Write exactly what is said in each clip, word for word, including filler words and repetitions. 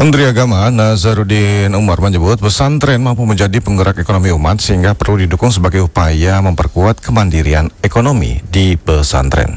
Menteri Agama Nazaruddin Umar menyebut pesantren mampu menjadi penggerak ekonomi umat sehingga perlu didukung sebagai upaya memperkuat kemandirian ekonomi di pesantren.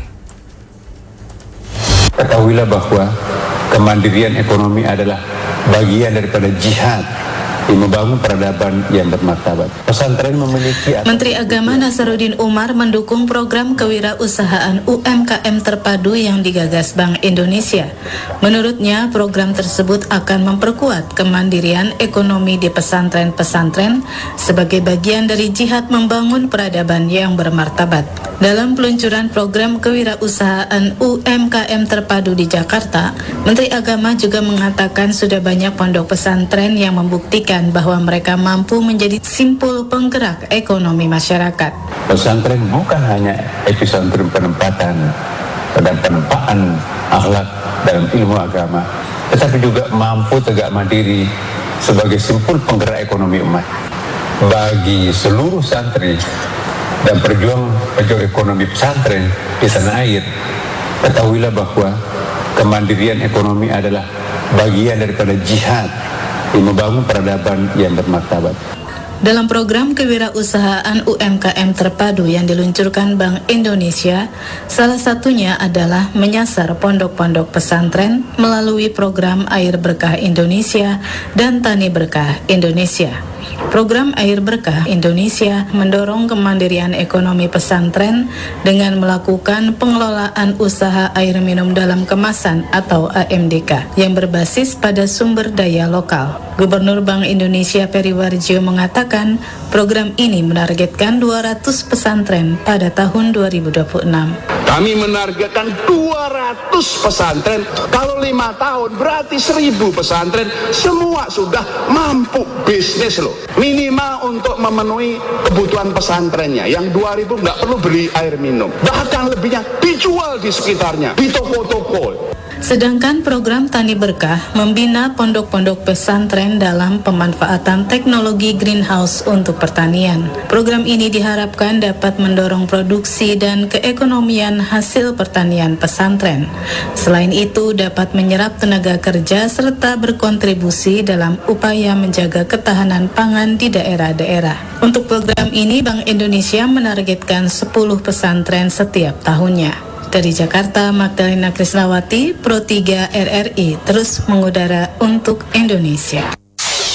Ketahuilah bahwa kemandirian ekonomi adalah bagian daripada jihad di membangun peradaban yang bermartabat. Pesantren memiliki... Menteri Agama Nazaruddin Umar mendukung program kewirausahaan U M K M terpadu yang digagas Bank Indonesia. Menurutnya, program tersebut akan memperkuat kemandirian ekonomi di pesantren-pesantren sebagai bagian dari jihad membangun peradaban yang bermartabat. Dalam peluncuran program kewirausahaan U M K M terpadu di Jakarta, Menteri Agama juga mengatakan sudah banyak pondok pesantren yang membuktikan bahwa mereka mampu menjadi simpul penggerak ekonomi masyarakat. Pesantren bukan hanya epicentrum penempatan dan penempaan akhlak dalam ilmu agama, tetapi juga mampu tegak mandiri sebagai simpul penggerak ekonomi umat. Bagi seluruh santri dan perjuang-perjuang ekonomi pesantren di tanah air, ketahuilah bahwa kemandirian ekonomi adalah bagian daripada jihad di membangun peradaban yang bermartabat. Dalam program kewirausahaan U M K M terpadu yang diluncurkan Bank Indonesia, salah satunya adalah menyasar pondok-pondok pesantren melalui program Air Berkah Indonesia dan Tani Berkah Indonesia. Program Air Berkah Indonesia mendorong kemandirian ekonomi pesantren dengan melakukan pengelolaan usaha air minum dalam kemasan atau A M D K yang berbasis pada sumber daya lokal. Gubernur Bank Indonesia Peri Warjio mengatakan program ini menargetkan dua ratus pesantren pada tahun dua ribu dua puluh enam. Kami menargetkan dua ratus pesantren, kalau lima tahun berarti seribu pesantren, semua sudah mampu bisnis loh. Minimal untuk memenuhi kebutuhan pesantrennya, yang dua ribu nggak perlu beli air minum. Bahkan lebihnya dijual di sekitarnya, di toko-toko. Sedangkan program Tani Berkah membina pondok-pondok pesantren dalam pemanfaatan teknologi greenhouse untuk pertanian. Program ini diharapkan dapat mendorong produksi dan keekonomian hasil pertanian pesantren. Selain itu, dapat menyerap tenaga kerja serta berkontribusi dalam upaya menjaga ketahanan pangan di daerah-daerah. Untuk program ini, Bank Indonesia menargetkan sepuluh pesantren setiap tahunnya. Dari Jakarta, Magdalena Krisnawati, Pro tiga R R I, terus mengudara untuk Indonesia.